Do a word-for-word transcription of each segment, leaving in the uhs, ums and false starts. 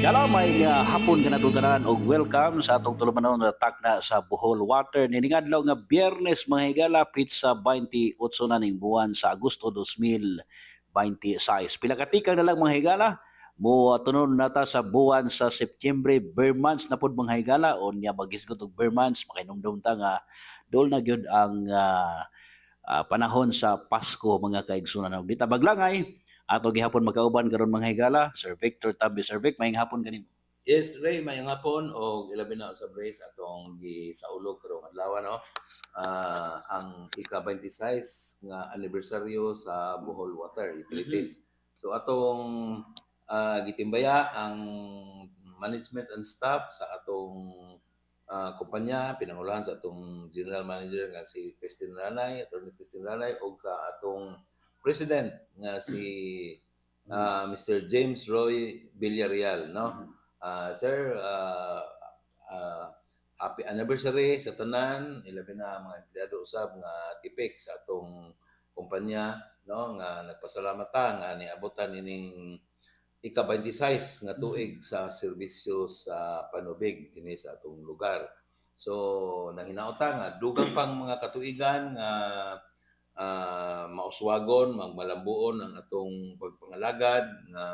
Higala may nga hapon nga natutanan og welcome sa atong tulumanon nga takna sa Bohol Water. Niningadlaw nga Biyernes mga higala pizza twenty-eight na ning buwan sa Agosto twenty twenty-six. Pila ka tikang na lang mga higala mo tunon nata sa buwan sa Septyembre, bare months na pud mga higala o nya magisgot og bare months makinomdom ta nga dol na gyud ang ah, ah, panahon sa Pasko mga kaigsunan og dita baglangay ato gihapon magkauban karon mga higala Sir Victor Tabi. Sir Vic, maayong hapon kanimo. Yes, Ray, may nga hapon o ilabi na sa brace atong gi sa ulog karong adlaw no. Ah, ang ika twenty-six nga anibersaryo sa Bohol Water Utilities. So atong ah, gitimbaya ang management and staff sa atong ah, kumpanya pinangunahan sa atong general manager nga si Christine Ranay, attorney Christine Ranay ug sa atong president nga si ah, Mister James Roy Villarreal no. Ah, sir, ah, ah, happy anniversary sa tanan, ilabi na mga empleyado usab nga tipik sa atong kumpanya no nga nagpasalamat ta nga niabotan ining ika twenty-six nga tuig sa serbisyo sa panubig dinhi sa atong lugar. So nahinaot ta nga dugang pang mga katuigan nga ah, mauswagon, magmalambuon ang atong pagpangalagad nga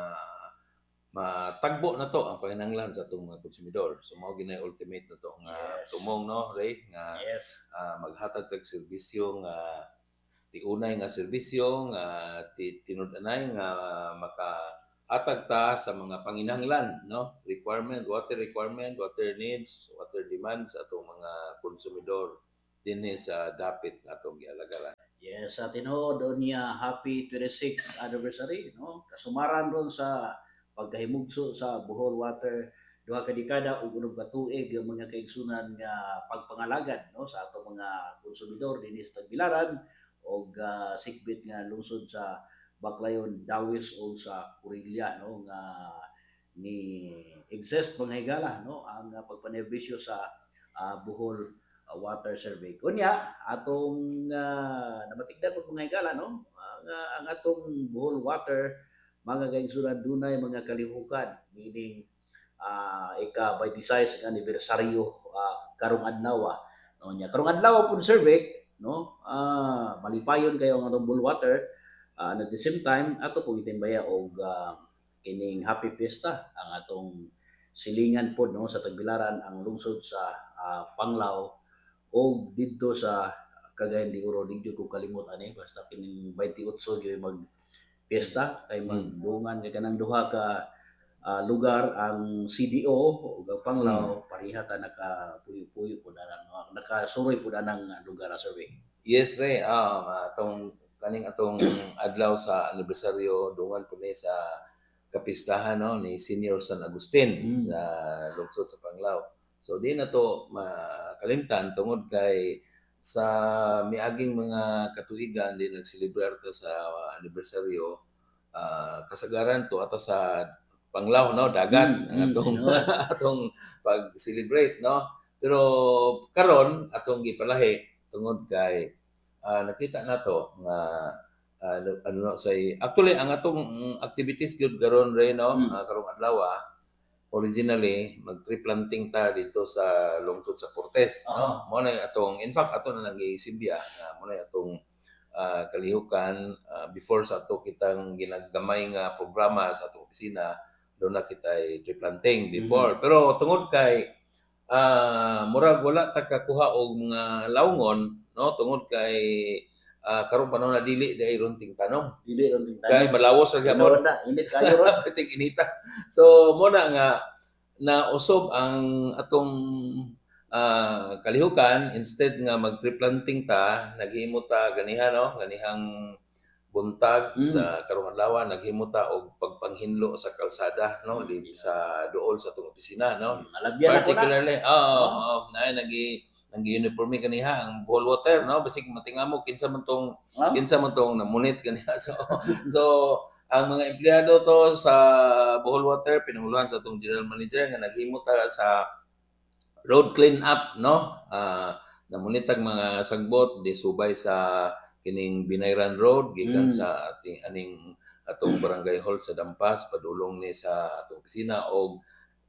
matagbo na to ang panginahanglan sa atong mga konsumidor. So mao ginay ultimate na to nga Yes. tumong no Ray nga Yes. ah, maghatag kag serbisyo nga tiunay nga serbisyo nga ti, tinud-anay nga makahatag ta sa mga panginahanglan no requirement, water requirement, water needs, water demands sa atong mga konsumidor dinhi sa dapit nga atong gialagaran. Yes, sa tinuod o niya happy twenty-sixth anniversary no. Kasumaran ron sa pagkahimugso sa Bohol Water duha ka dekada ug unom ka tuig ang mga kaigsunan nga pagpangalagad no sa atong mga konsumidor dinhi sa Tagbilaran og ah, sikbit nga lungsod sa Baclayon, Dawis o sa Corillia no nga ni exist mga higala no ang ah, pagpanerbisyo sa ah, Bohol ah, Water Survey. Kunya atong uh, namatigdan ko mga higala no ang, ah, ang atong Bohol Water mga kaigsunan dunay mga kalihukan meaning ah, ika twenty-six nga anibersaryo ah, karong adlaw ah. no nya karong adlaw pud survey no ah, malipayon kayo ang atong Bohol Water ah, and at the same time ato pong itimbaya og ah, kining happy fiesta ang atong silingan pod no sa Tagbilaran ang lungsod sa ah, Panglao o didto sa Cagayan de Oro. Di ko kalimot ani basta kining twenty-eight gyud mag piyesta kay magdungan kay kanang duha ka ah, lugar ang C D O ug ang Panglao pareha ta naka puyo-puyo pud anang nakasuroy pud anang lugar sa survey. Yes, Ray. Ah, atong kaning atong adlaw sa anibersaryo dungan po ni sa kapistahan no ni Senior San Agustin Mm. na lungsod sa Panglao. So di na to makalimtan tungod kay sa miaging mga katuigan di nagselebrar ta sa anibersaryo ah, kasagaran to ato sa Panglao no dagat Mm, ang mm, atong tinuod. atong pag-celebrate no. Pero karon atong gipalahi tungod kay ah, nakita nato nga ah, ano ano na say actually ang atong mm, activities gyud karon Ray no Mm. ah, karong adlaw ah, originally mag tree planting ta dito sa lungsod sa Portes Oo. no mo na atong in fact ato na lang gisilbiya nga mo na atong ah, kalihukan ah, before sa ato kitang ginaggamay nga programa sa atong opisina doon na kita tree planting before pero tungod kay ah, murag wala ta kakuha og mga lawngon no tungod kay ah, karong panahon na dili dai runting tanom Dili ron ting kay tanom. malawos ra gyapon Tinuod na init kayo ron. pitik inita so mo na nga nausob ang atong ah, kalihukan instead nga mag tree planting ta naghimo ta ganiha no ganihang buntag Mm. sa karong adlaw naghimo ta og pagpanghinlo sa kalsada no Mm. di sa duol sa atong opisina no Malabyan ako na. particularly oo No? oh, na nagi nag-uniforme kaniha ang Bohol Water no basig matingamo kinsa man tong No? kinsa man tong namunit kaniha so so ang mga empleyado to sa Bohol Water pinanguluhan sa atong general manager nga naghimo ta sa road clean up no ah namunitag mga sagbot di subay sa kining Binayran Road gikan Mm. sa ating aning atong barangay hall sa Dampas padulong ni sa atong opisina og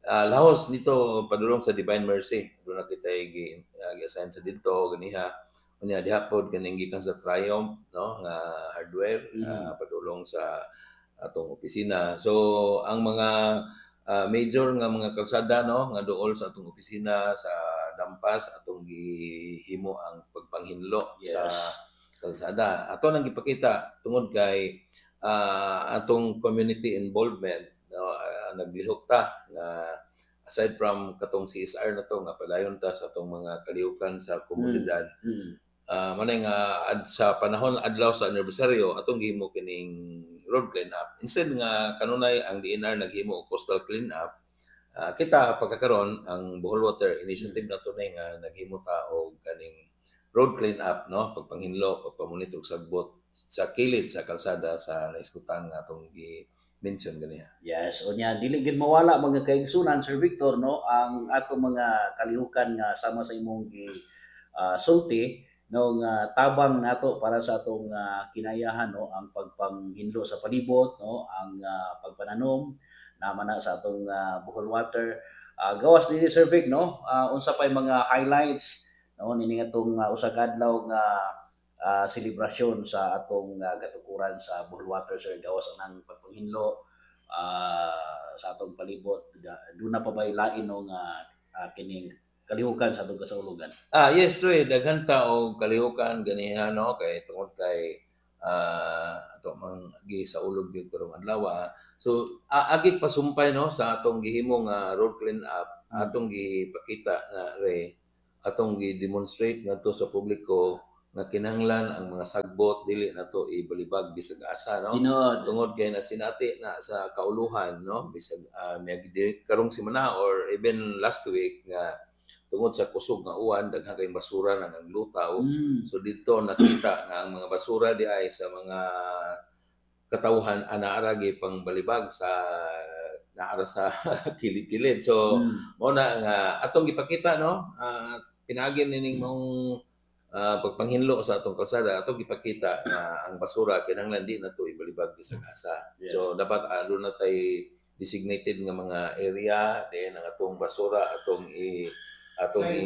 ah, lahos nito padulong sa Divine Mercy. Doon na kita gi uh, gi-assign sa didto ganiha. Unya diha pod kaning gikan sa Triumph no nga hardware ah, Mhm. padulong sa atong opisina. So ang mga ah, major nga mga kalsada no nga duol sa atong opisina sa Dampas atong gihimo ang pagpanghinlo sa Yes. kalsada. Ato nang gipakita tungod kay ah, atong community involvement no ah, naglihok ta nga aside from katong C S R na to nga padayon ta sa atong mga kalihukan sa Mm. komunidad Mm. ah manay nga ad, sa panahon adlaw sa anibersaryo atong gihimo kining road clean up instead nga kanunay ang D N R naghimo og coastal clean up ah, kita pagkakaron ang Bohol Water Initiative Mm. na to nga naghimo ta og kaning road clean up no pagpanghinlo pagpamonitor og sagbot sa kilid sa kalsada sa naiskutan nga atong gi mention ganiha. Yes, o niya dili gid mawala mga kaigsunan Sir Victor no ang ato mga kalihukan nga sama sa imong gi ah, sulti no nga tabang nato para sa atong ah, kinayahan no ang pagpanghinlo sa palibot no ang ah, pagpananom naman na sa atong ah, Bohol Water. Ah, gawas dinhi Sir Vic no ah, unsa pay mga highlights no nini atong uh, usa ka adlaw nga ah, selebrasyon sa atong ah, katukuran sa Bohol Water Sir gawas anang pagpanghinlo ah, sa atong palibot doon na pa ba lain no nga ah, kining kalihukan sa atong kasaulogan. Ah, yes, Roy, daghan ta og kalihukan ganiha no kay tungod kay ah ato man gi sa ulog gyud karong adlaw. ah. So a- agik pasumpay no sa atong gihimo nga road clean up, Mm. atong gipakita na re atong gi-demonstrate ngadto sa publiko nga kinahanglan ang mga sagbot dili nato ibalibag bisag asa no. Tinod. Tungod kay nasinati na sa kauluhan no bisag uh, karong semana or even last week nga tungod sa kusog nga uwan daghang kay basura nang ang lutaw. Mm. So dito nakita nga ang mga basura di ay sa mga katawhan anaara gi pang balibag sa naara sa kilid-kilid. So Mm. mo na nga atong gipakita no uh, pinagin nining mong uh, pagpanghinlo sa atong kalsada atong gipakita nga ang basura kinahanglan di nato ibalibag bisag asa. Yes. So dapat ano na tay designated nga mga area then ang atong basura atong i atong i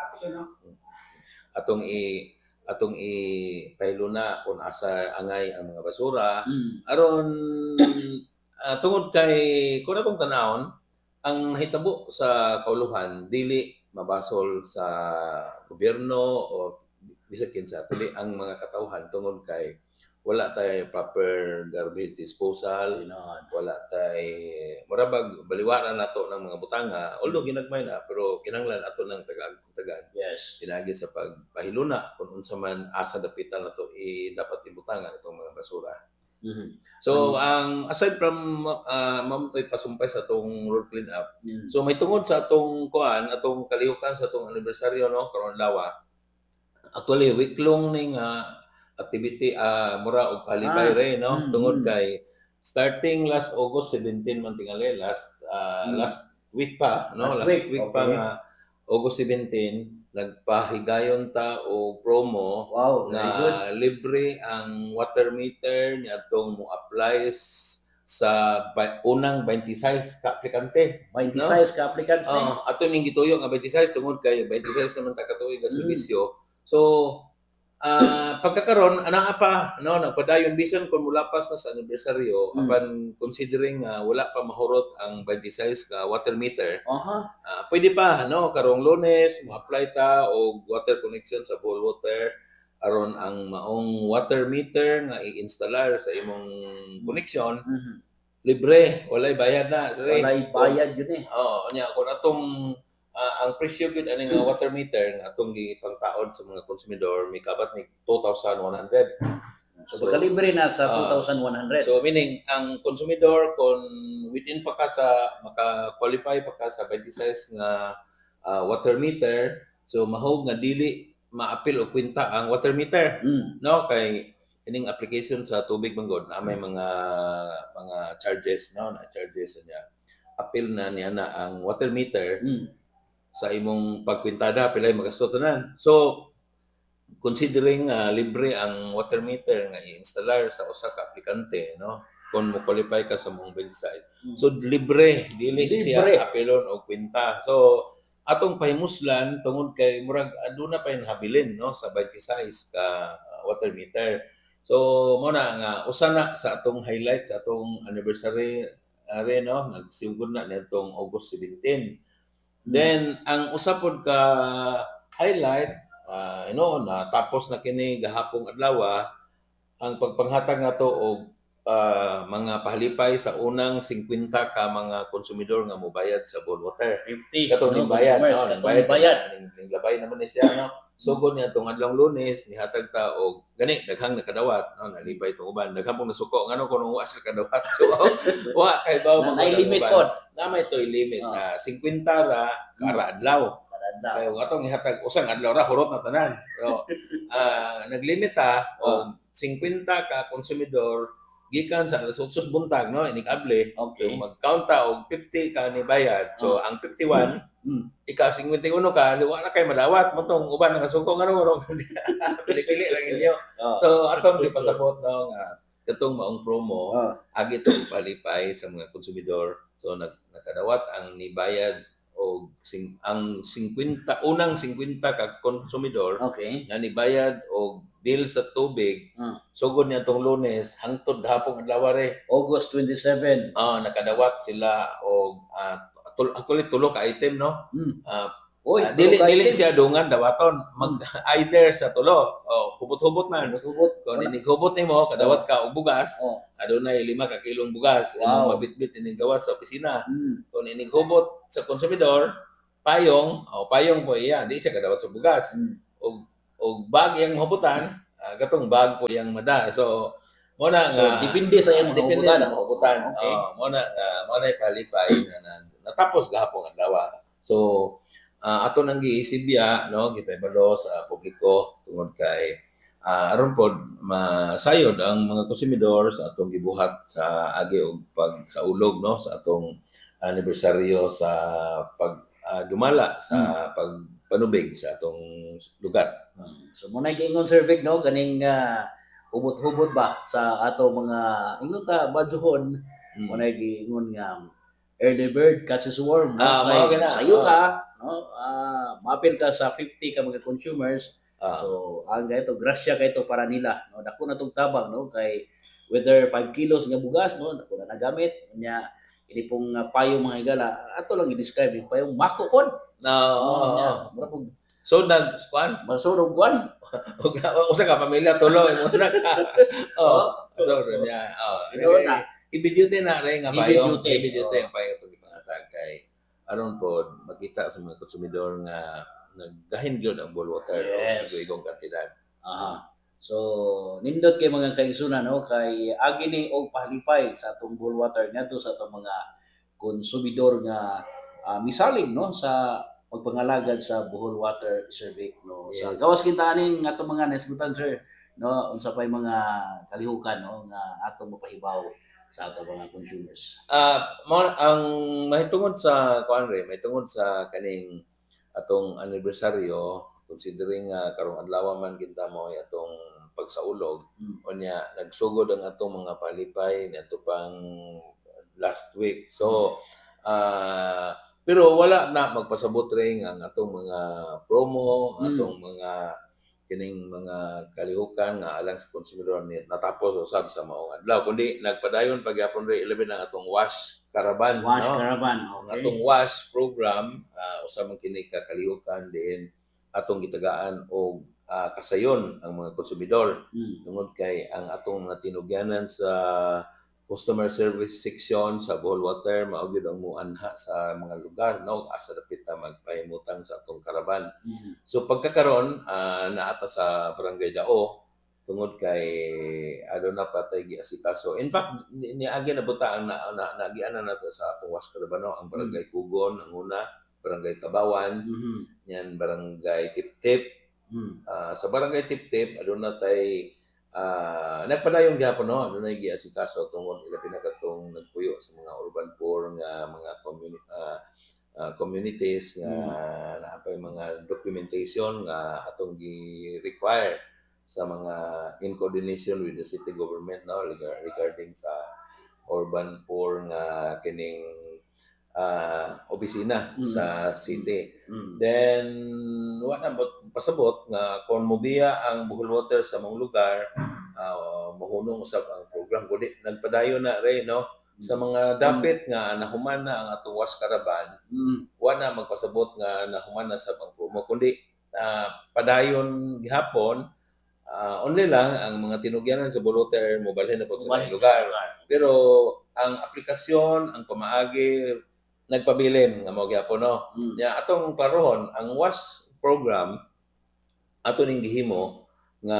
atong i atong i pahilo na kung asa angay ang mga basura Mm. aron uh, tungod kay kung atong tanawon ang hitabo sa kauluhan dili mabasol sa gobyerno o bisag kinsa kundi ang mga katawhan tungod kay wala tay proper garbage disposal, Tinod. wala tay murabag baliwaran nato ng mga butanga although ginagmay na pero kinahanglan ato ng tagag-tagag Yes. pinagi sa pagpahiluna kung unsa man asa dapitan nato i dapat ibutangan itong mga basura. Mhm. So ang aside from uh, mamatay pasumpay sa atong road clean up Mm. so may tungod sa atong kuan atong kalihukan sa atong anibersaryo no karon adlaw actually week long ning uh, activity uh, mura og kalibay Ah. re no Mm. tungod Mm. kay starting last August seventeen man tingali last uh, Mm. last week pa no Last last, week, week, pa okay. nga August seventeen nagpahigayon ta og promo Wow, nga very good. libre ang water meter niadtong mo apply s- sa ba- unang twenty-six ka aplikante. twenty-six ka applicants ni. Uh, ato ning gituyo nga twenty-six tungod kay twenty-six naman ta katuig nga Mm. serbisyo. So ah pagkakaron ana pa no nagpadayon bisan kung mulapas na sa anibersaryo Mm. apan considering nga wala pa mahurot ang twenty-six ka water meter Aha. ah, pwede pa no karong Lunes mo apply ta og water connection sa Bohol Water aron ang maong water meter nga i-installar sa imong connection Mhm. libre walay bayad na sorry Walay bayad yun eh. oh nya kung atong ah, ang presyo gyud ani nga water meter nga atong gipangtaod sa mga konsumidor may kabat ni two thousand one hundred. So, So, magkalibre na sa ah, two thousand one hundred. So meaning ang konsumidor kung within pa ka sa maka-qualify pa ka sa twenty-six nga ah, water meter so mahog nga dili ma-appeal og kwenta ang water meter Mm. no kay ining application sa tubig manggod na may mga mga charges no na charges niya appeal na niya na ang water meter Mm. sa imong pagkwintada pilay magasto tanan. So considering uh, libre ang water meter nga i-installar sa usa ka aplikante no kung mo qualify ka sa mong twenty-six. Mm. So libre, dili Libre. siya apelon o kwenta. So atong pahimuslan tungod kay murag aduna pa yung habilin no sa twenty-six ka uh, water meter. So mo na nga usa na sa atong highlight sa atong anniversary are no nagsigod na nitong August seventeen. Mm. Then ang usa pod ka highlight uh, you know na tapos na kini gahapong adlaw ang pagpanghatag nato og uh, mga pahalipay sa unang fifty ka mga konsumidor nga mobayad sa Bohol Water. fifty. Katong no, ning bayad, consumers, no, katong ning bayad, bayad. ning ning labay naman ni siya, no. Sugod niya tong adlong Lunes nihatag ta og gani daghang nakadawat, no, nalipay tong uban, daghang pong nasuko ngano kuno wa sa kadawat. So wa kay bawo Na mo may limit pod. Na may toy limit Oh. na fifty ra kara adlaw. Kadadlaw. Kaya atong ihatag usang adlaw ra hurot na tanan. So uh, naglimit ta og fifty ka konsumidor gikan sa alas eight buntag no inig-able. Okay. So mag-count ta og fifty ka ni bayad. So Oh. ang fifty-one Mm. ikaw fifty-one ka wa na kay madawat mo tong uban nga suko ngano ngano pili-pili lang inyo. Oh. So atong gipasabot no nga katong maong promo Oh. agi tong palipay sa mga konsumidor. So nag nakadawat ang nibayad o sing, ang fifty unang fifty ka konsumidor Okay. na nibayad og bill sa tubig. Uh. Sugod niya tong Lunes hangtod gahapon adlaw re August twenty-seven. oh nakadawat sila og uh, tul actually tulo ka item no. Mm. Uh, Oy, uh, dili dili siya dungan dawaton mag either sa tulo oh hubot-hubot man. Hubot-hubot. Kung inigubot nimo kadawat ka og bugas, Oh. adunay lima ka kilong bugas Wow. imong mabitbit ini gawas sa opisina. Mm. Kung inigubot sa konsumidor, payong, o payong po iya, di siya kadawat sa bugas. Mm. Og og bag yang mahubutan, uh, gatong bag po yang mada. So mo na So, nga depende sa iyong depende mahubutan. sa mahubutan. Okay. Oh, mo na nga mo na palipay nga na, natapos gahapon adlaw. So uh, ato nang giisibya no gipabalo sa publiko tungod kay uh, aron pod masayod ang mga konsumidor sa atong gibuhat sa agi og pag sa ulog no sa atong anibersaryo sa pag uh, dumala sa hmm. pagpanubig sa atong lugar. Hmm. So muna giingon Sir Vic no kaning uh, hubot-hubot ba sa ato mga ingon ta badzuhon hmm. muna giingon nga early bird catches worm no ah, kay na. sayo ka no uh, maapil ka sa fifty ka mga consumers. Ah. So ang gaito grasya kayto para nila no dako na tong tabang no kay whether five kilos nga bugas no dako na nagamit nya ini pong uh, payong mga higala ato lang i-describe yung payong mako pod no oh, oh, oh. So nag kuan masurog kuan usa ka pamilya tulo mo na ka oh so nya oh na i-video din na rin nga payong i-video din ang payong pag ipangatag kay aron pod makita sa mga konsumidor nga nagdahin gyud ang Bohol Water yes. no igong kantidad. Aha. So nindot kay mga kaigsunan no kay agi ni og pahalipay sa atong Bohol Water ngadto sa atong mga konsumidor nga uh, misalig no sa pagpangalagad sa Bohol Water Survey no. Sa yes. Gawas kita aning atong mga nasgutan sir no unsa pay mga kalihukan no nga atong mapahibaw sa atong mga consumers. Ah uh, ang mahitungod sa kuan re mahitungod sa kaning atong anibersaryo considering nga uh, karong adlaw man kinta mo atong pagsaulog hmm. unya nagsugod ang atong mga palipay niadto pang last week so uh, pero wala na magpasabot ring ang atong mga promo hmm. atong mga kining mga kalihukan nga alang sa konsumidor ni natapos usab sa maong adlaw kundi nagpadayon pagyapon re eleven ang atong wash caravan wash no? caravan okay. Ang atong wash program uh, usa man kini ka kalihukan din atong gitagaan og uh, kasayon ang mga konsumidor hmm. tungod kay ang atong mga tinugyanan sa customer service section sa Bohol Water mao gyud ang muanha sa mga lugar no asa dapit ta magpahimutang sa atong karaban. Mm-hmm. So pagkakaron uh, naata sa Barangay Dao tungod kay ano na patay giasikaso. In fact niagi na buta ang na, na, nagianan nato sa atong was karaban no ang Barangay mm-hmm. Kugon ang una, Barangay Kabawan, mm-hmm. yan Barangay Tiptip. Mm-hmm. Uh, sa Barangay Tiptip aduna tay Uh, nagpadayon gyapon no ano na giasikaso tungod ila pinakatong nagpuyo sa mga urban poor nga mga community uh, uh, communities nga mm. naapay mga documentation nga atong gi-require sa mga in coordination with the city government no regarding sa urban poor nga kining uh, opisina Mm. sa city. Mm. Then wala mo pasabot nga kung mobiya ang Bohol Water sa mga lugar, uh, mohunong usab ang program kundi nagpadayon na rin no sa mga dapit nga nahuman na ang atong wash caravan. Mm. Wala magpasabot nga nahuman na sa pang promo kundi uh, padayon gihapon. Uh, only lang ang mga tinugyanan sa Bohol Water mobalhin na po sa mga lugar. Pero ang aplikasyon, ang pamaagi nagpabilin nga mao gyapon no. Mm. Ya atong klarohon ang wash program ato ning gihimo nga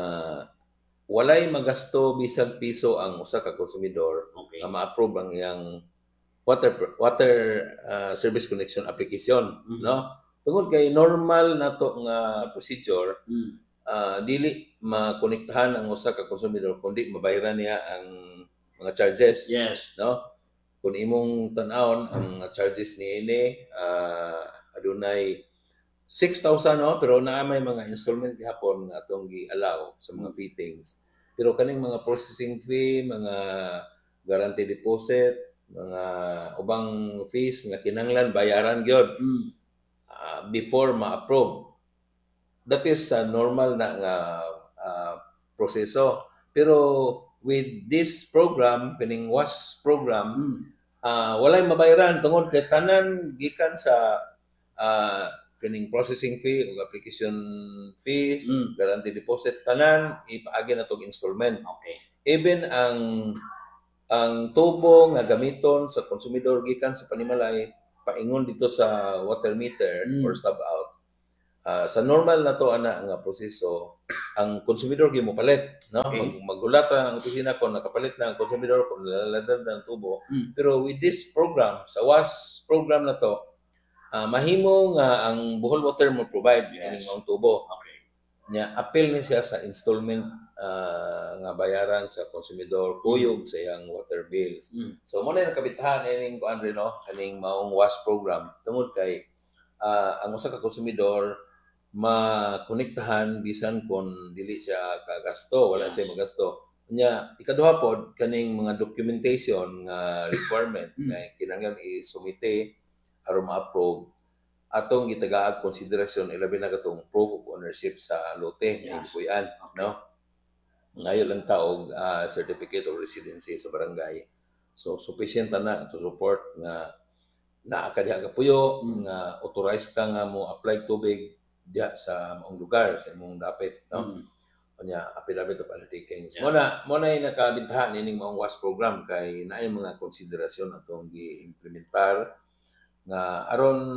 walay magasto bisag piso ang usa ka konsumidor Okay. nga ma-approve ang iyang water water uh, service connection application. Mm-hmm. No tungod kay normal nato nga procedure. Mm. Uh, dili makonektahan ang usa ka konsumidor kundi mabayaran niya ang mga charges. Yes. No kung imong tan-awon ang charges niini uh, adunay six thousand no pero naa may mga installment gihapon nga atong gi-allow sa mga fittings. Pero kaning mga processing fee, mga guarantee deposit, mga ubang fees nga kinahanglan bayaran gyud mm. uh, before ma-approve. That is a uh, normal na nga uh, proseso. Pero with this program, kining wash program, mm. uh, walay mabayaran tungod kay tanan gikan sa uh, kining processing fee ug application fees, mm. guarantee deposit tanan ipaagi na tong installment. Okay. Even ang ang tubo nga gamiton sa konsumidor gikan sa panimalay paingon dito sa water meter mm. or stub out. Uh, sa normal na to ana nga proseso ang konsumidor gyud mo palit no okay. Mag, magulat ang opisina kon nakapalit na ang konsumidor kon laladad na ang tubo. Mm. Pero with this program sa wash program na to Uh, mahimo nga ang Bohol Water mo provide yes. Ining ang tubo. Okay. Nya appeal ni siya sa installment uh, nga bayaran sa konsumidor kuyog mm. sa iyang water bills. Mm. So mo na nakabitahan ining kuan rin no kaning maong wash program tungod kay uh, ang usa ka konsumidor makonektahan bisan kon dili siya kagasto wala yes. siya magasto. Nya ikaduha pod kaning mga documentation nga requirement mm. nga kinahanglan isumite aron ma-approve atong gitagaag konsiderasyon ilabi na katong proof of ownership sa lote nga gipuy-an no ngayon lang taog uh, certificate of residency sa barangay so sufficient na to support nga naa ka diha kapuyo mm. nga authorized ka nga mo apply tubig diha sa maong lugar sa imong dapit no unya mm. affidavit of undertaking yeah. mo na mo na nakabintahan ining maong wash program kay naay mga konsiderasyon atong gi-implementar nga aron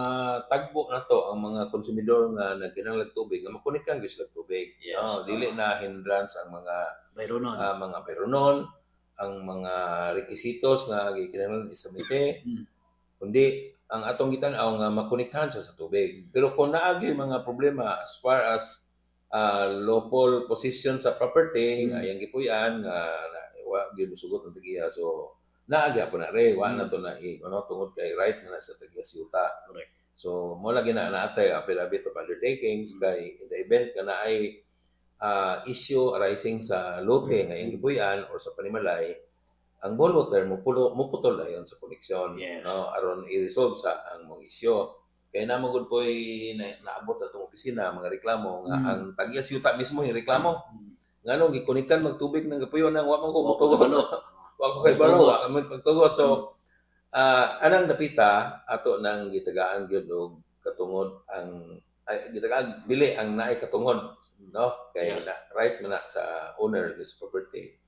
matagbo na to ang mga konsumidor nga nagkinahanglan tubig nga makonektan gyud sila tubig yes, no dili na hindrance ang mga bayronon uh, mga bayronon ang mga requisitos nga gikinahanglan isubmite mm. kundi ang atong gitan-aw nga makonektahan sa sa tubig pero kung naa gyud mga problema as far as uh, lawful possession sa property mm. nga iyang gipuy-an nga wa gyud sugot ang tagiya so naagya po na rin, wala na ito na ano, tungod kay right na sa taga-siyuta. Correct. So, mo lagi na naatay affidavit of undertakings mm-hmm. kay in the event ka na ay uh, issue arising sa lote mm-hmm. ngayong gipuy-an or sa panimalay, ang Bohol Water mo pulo mo putol ayon sa koneksyon yes. no aron i-resolve sa ang mga issue. Kaya namon gud poy na, naabot sa atong opisina mga reklamo nga mm-hmm. ang taga-siyuta mismo yung reklamo. Mm-hmm. Ngano gikonikan magtubig nang gipuyon nang wa man ko motugon. Wa ko kay balo, wa kami pagtugot. So, uh, anang napita, ato nang gitagaan gyud og katungod ang, ay, gitagaan, bili ang naay katungod. No? Kaya yes. na, right man na sa owner of this property.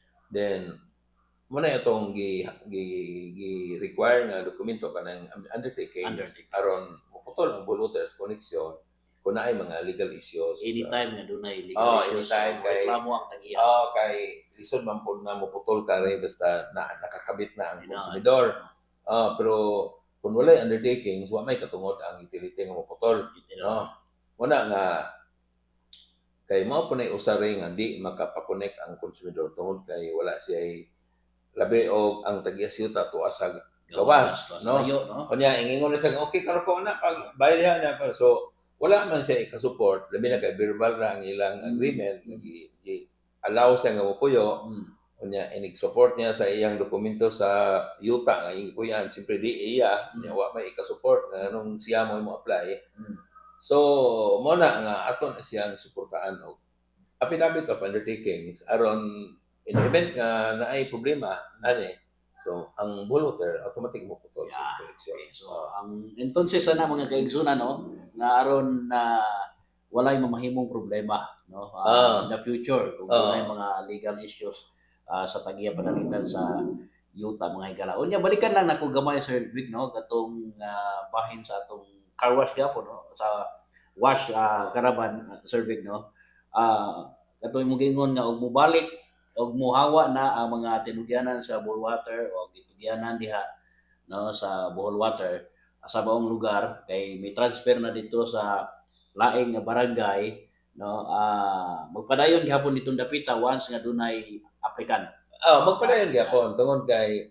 Then, muna itong gi, gi, gi require nga dokumento ka ng undertaking, undertaking. Aron maputol ang Bohol Water's connection kung na ay mga legal issues. Anytime nga doon ay legal oh, issues. Anytime. So, reklamo ang tagiya. Oh, kay lisod man po na maputol ka rin basta na, nakakabit na ang konsumidor. Oh, pero kung wala undertaking, wa may katungod ang utility nga maputol. No? Muna nga, kay mao po na usari nga di makapakonek ang konsumidor tungod kay wala siya labi o ang tagiya-siyuta tuwa sa gawas. No? Kanya, ingingon na sa okay, karo ko na, bayad na. So, wala man siya ikasupport, labi na kay verbal ra ang ilang agreement, mm. i-allow siya nga mupuyo, mm. Kanya inig support niya sa iyang dokumento sa yuta nga ing kuyan, siyempre di iya Mm. nya wa may ika-support nga nung siya mo mo apply. Mm. So mo na nga aton na siyang suportahan og affidavit of undertakings aron in the event nga naay problema ani. So ang bullwater automatic mo putol sa Yeah. koneksyon. Okay. So ang entonces sana mga kaigsunan no nga aron na walay mamahimong problema no ah, Ah. in the future kung Ah. may mga legal issues ah, sa tagiya panalitan sa yuta mga higala. Unya balikan lang nako gamay Sir Vic no katong ah, bahin sa atong car wash gyapon no sa wash ah, caravan ah, Sir Vic no. Ah katong imong gingon nga og mobalik og muhawa na ang mga tinugyanan sa Bohol Water o gitugyanan diha no sa Bohol Water sa baong lugar kay may transfer na dito sa laing nga barangay no ah magpadayon gihapon ditong dapita once nga dunay applicant. Ah, magpadayon gyapon tungod kay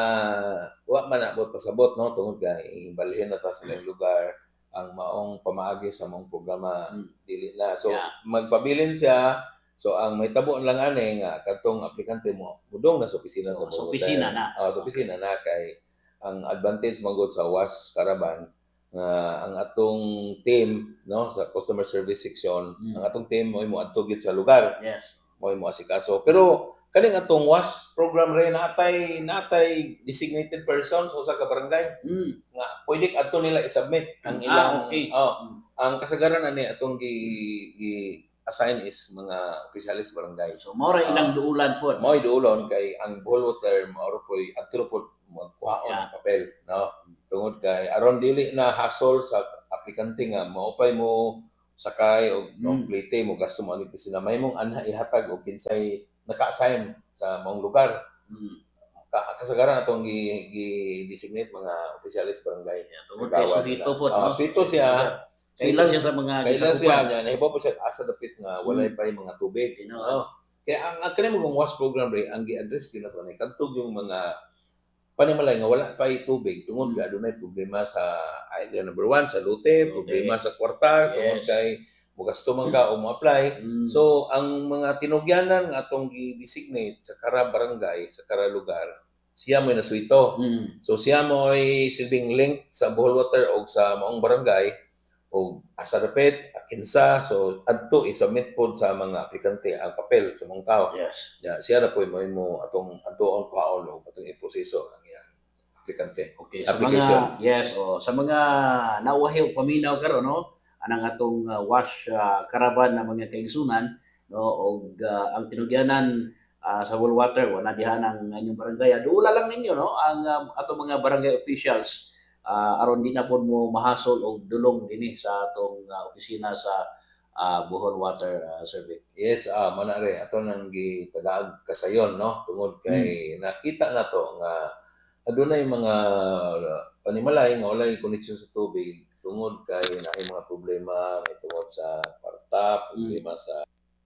ah wa man abot pasabot no tungod kay balhin na ta sa ilang lugar ang maong pamaagi sa maong programa Hmm. dili na. So Yeah. magpabilin siya. So ang may tabo lang ani nga katong aplikante mo mudong na sa opisina So, sa sa Bohol opisina Water. na. Ah, sa opisina na kay ang advantage magod sa wash caravan nga ang atong team no sa customer service section Mm. ang atong team mo mo adto gid sa lugar Yes. mo mo asikaso. Pero kaning atong wash program rin natay natay designated person sa usa ka barangay Mm. nga pwede adto nila i-submit ang Ah, ilang okay. oh, Mm. ang kasagaran ani atong gi, gi assign is mga opisyalis barangay. So mao ra ilang Ah. duulan po. Mao duulon kay ang Bohol Water mao poy adto pod magkuhaon Yeah. ng papel no tungod kay aron dili na hassle sa aplikante nga maupay mo sakay og no Mm. plite mo gasto mo ani pisina may mong anha ihatag og kinsay naka-assign sa maong lugar. Mm. Ka- kasagaran atong gi, gi designate mga opisyalis barangay. Yeah, tungod kay Kagawan suhito nila. po. Ah, no? suhito siya. Kailan Suhito siya sa mga Kailan siya gisakupan. niya nahibaw po siya asa dapit nga walay Mm. pa mga tubig. You know, No. Kaya ang ang kanimo mong wash program ray ang gi-address kina to ni kadtog yung mga panimalay nga wala pa tubig tungod Mm. ka adunay problema sa idea number one sa lute, problema sa kwarta tungod Yes. kay mugasto man ka o mo-apply. Mm. So ang mga tinugyanan nga atong gi-designate sa kara barangay, sa kara lugar, siya mo'y nasuito. Mm. So siya mo'y silbing link sa Bohol Water o sa maong barangay o asa dapit, kinsa. So adto i-submit pod sa mga aplikante ang papel sa mga tao. Yes. Ya, siya na po mo mo atong atuon paon o atong iproseso ang iyang aplikante. Okay, sa Application. mga yes o sa mga nauwahi og paminaw karon no anang atong uh, wash uh, caravan na mga kaigsunan no og uh, ang tinugyanan uh, sa Bohol Water wala diha ang inyong barangay. Duula lang ninyo no ang uh, atong mga barangay officials uh, aron di na pod mo mahasol og dulong dinhi sa atong uh, opisina sa uh, Bohol Water uh, Survey. Yes, ah mo na rin ato nang gitadaag kasayon no tungod kay nakita na to nga adunay mga panimalay nga walay koneksyon sa tubig tungod kay naay mga problema may tungod sa kwarta, problema sa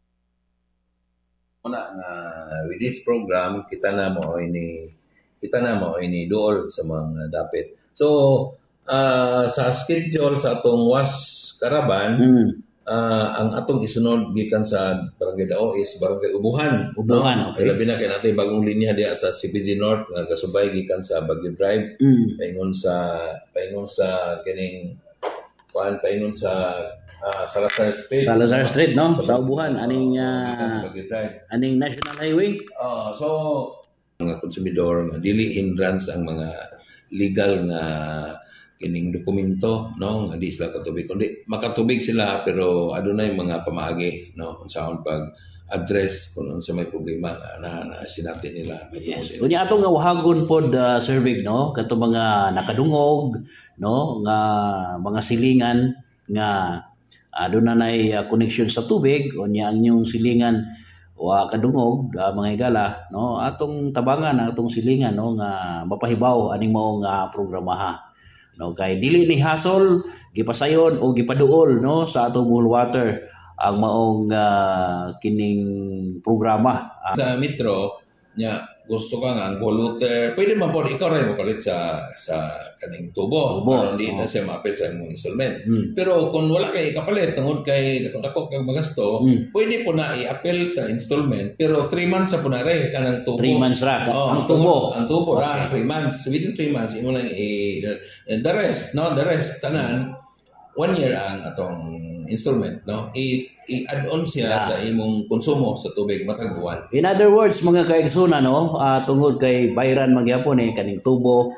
una nga with this program kita na mo ini kita na mo ini duol sa mga dapit. So ah, sa schedule sa atong wash caravan Mm. Ah, ang atong isunod gikan sa Barangay Dao is Barangay Ubuhan. Ubuhan, okay. Kaya labi na kay natin bagong linya diya sa C P G North nga kasubay gikan sa Baguio Drive, Mm. paingon sa paingon sa kining kuan paingon sa ah, Salazar Street. Salazar Street no sa Sa- Ubuhan aning gikan sa uh, Baguio Drive. aning National Highway. Ah, so mga konsumidor nga dili hindrance ang mga legal nga kining dokumento no nga di sila katubig kundi makatubig sila pero adunay mga pamaagi no unsaon pag address kung unsa may problema nga na, na sinati nila. Yes. Unya atong nga wahagon pod uh, survey no kato mga nakadungog no nga mga silingan nga aduna nay uh, connection sa tubig unya ang inyong silingan wa kadungog uh, mga higala no atong tabangan ang atong silingan no nga mapahibaw aning mao nga programaha no kay dili ni hasol gipasayon o gipaduol no sa atong Bohol Water ang maong uh, kining programa. Sa metro nya gusto ka nga ang water, pwede man po ikaw rin mapalit sa sa kaning tubo. Tubo, Para hindi oo. na siya ma-appeal sa imong installment. Mm. Pero kung wala kay kapalit tungod kay dako-dako kag magasto, Mm. pwede po na i-appeal sa installment pero three months sa po na rin kanang tubo. Three months ra. Oh, Ang tubo. Ang tubo ra, Okay. three months. Within three months, imo lang i... The rest, no? The rest, tanan, one year ang atong installment, no? I, i-add on siya Yeah. sa imong konsumo sa tubig matag buwan. In other words, mga kaigsunan, no, ah, tungod kay bayran magyapon eh kaning tubo,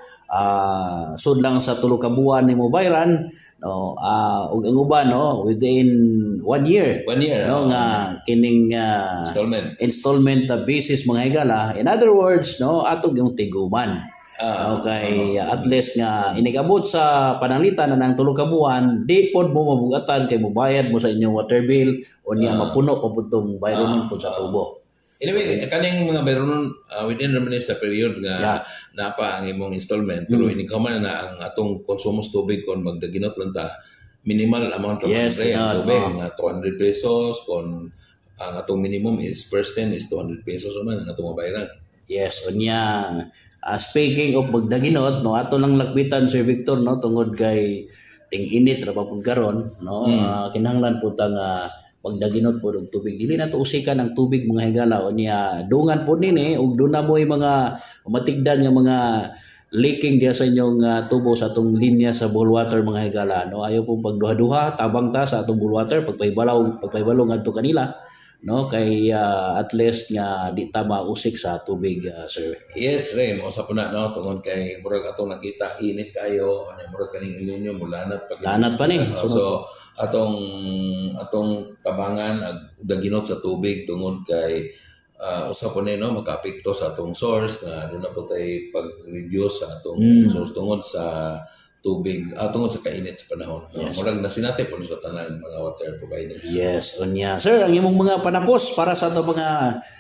ah sud lang sa tulo ka buwan nimo bayran, no, ah ug ang uban, no, within one year, One year, no, oh, nga kining ah, installment. installment na basis mga higala. In other words, no, atog yung tiguman. Ah, Okay, at least nga inigabot sa pananglitan na ng tulo ka buwan, di pod mo mabugatan kay mobayad mo sa inyong water bill o niya Ah. mapuno pa pud tong bayronon Ah, pud sa ah. tubo. Anyway, kaning mga bayronon uh, within naman sa period nga Yeah. napa ang imong installment pero Mm. inikaman na ang atong konsumo sa tubig kon magdaginot lang ta minimal amount of Yes, ang ganun, tubig oh. nga two hundred pesos kon ang atong minimum is first ten is two hundred pesos naman ang atong mabayaran. Yes, unya. Ah, speaking of magdaginot, no, ato lang lakbitan Sir Victor, no, tungod kay ting init ra pa pud karon, no, Mm. ah, kinahanglan pud ta nga magdaginot pud og tubig. Dili na to usikan ang tubig mga higala unya dungan pud nini ug duna mo'y mga matigdan nga mga leaking diya sa inyong ah, tubo sa atong linya sa boil water mga higala, no. Ayo pong pagduha-duha, tabang ta sa atong boil water pagpaybalaw pagpaybalaw ngadto kanila, no, kay ah, at least nga di ta mausik sa tubig, ah, sir. Yes, Ray, mo sa puna no tungod kay murag atong nakita init kayo, ano murag kaning ilinyo mulanat pag Lanat pa ni, Uh, sunod. so atong atong tabangan ag daginot sa tubig tungod kay uh, usa po ni no makaapekto sa atong source nga doon na po tay pag-reduce sa atong Mm. source tungod sa tubig, ah, tungod sa kainit sa panahon. No? Yes. Murag nasinati po sa tanan mga water providers. Yes, unya. Sir, ang imong mga panapos para sa ato mga